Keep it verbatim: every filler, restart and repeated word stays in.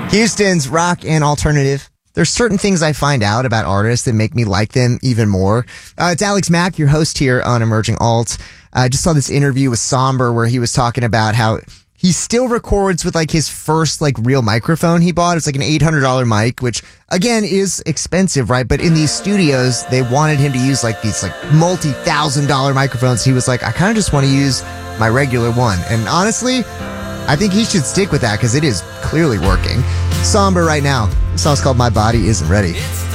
Houston's rock and alternative. There's certain things I find out about artists that make me like them even more. Uh, it's Alex Mack, your host here on Emerging Alt. I just saw this interview with Somber where he was talking about how he still records with like his first like real microphone he bought. It's like an eight hundred dollars mic, which again is expensive, right? But in these studios, they wanted him to use like these like multi-thousand dollar microphones. He was like, I kind of just want to use my regular one. And honestly, I think he should stick with that because it is clearly working. Somber right now. The song's called My Body Isn't Ready.